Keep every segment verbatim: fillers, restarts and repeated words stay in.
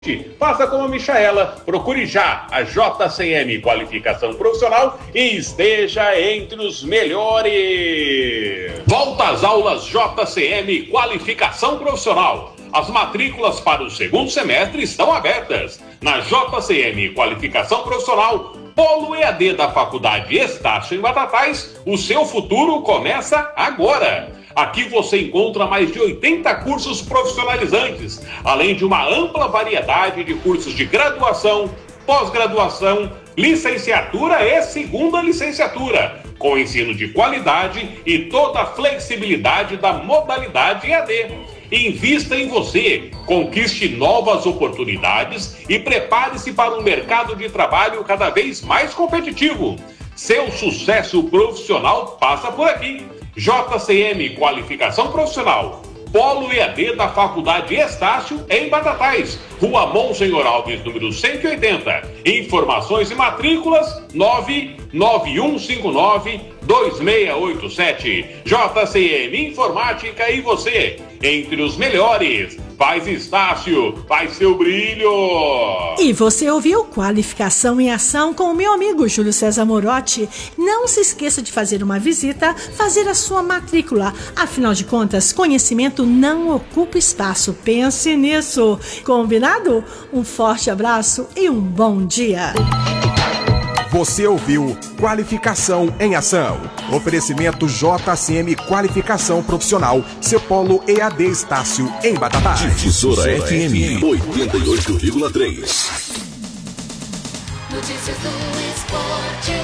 Faça como a Michaela, procure já a J C M Qualificação Profissional e esteja entre os melhores. Volta às aulas J C M Qualificação Profissional. As matrículas para o segundo semestre estão abertas. Na J C M Qualificação Profissional, Polo E A D da Faculdade Estácio em Batatais, o seu futuro começa agora. Aqui você encontra mais de oitenta cursos profissionalizantes, além de uma ampla variedade de cursos de graduação, pós-graduação, licenciatura e segunda licenciatura, com ensino de qualidade e toda a flexibilidade da modalidade E A D. Invista em você, conquiste novas oportunidades e prepare-se para um mercado de trabalho cada vez mais competitivo. Seu sucesso profissional passa por aqui. J C M Qualificação Profissional, Polo E A D da Faculdade Estácio em Batatais, Rua Monsenhor Alves, número cento e oitenta. Informações e matrículas nove nove um cinco nove dois seis oito sete. J C M Informática e você, entre os melhores. Faz Estácio, faz seu brilho. E você ouviu Qualificação em Ação com o meu amigo Júlio César Morotti. Não se esqueça de fazer uma visita, fazer a sua matrícula. Afinal de contas, conhecimento não ocupa espaço. Pense nisso. Combinado? Um forte abraço e um bom dia. Você ouviu Qualificação em Ação. Oferecimento J C M Qualificação Profissional, seu polo E A D Estácio em Batatais. Difusora F M oitenta e oito vírgula três. Notícias do esporte.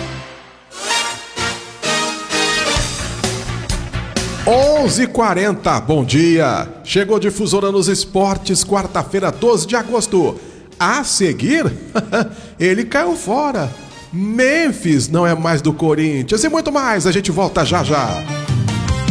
onze e quarenta, bom dia. Chegou Difusora nos Esportes, quarta-feira, doze de agosto. A seguir, ele caiu fora. Memphis não é mais do Corinthians e muito mais. A gente volta já já.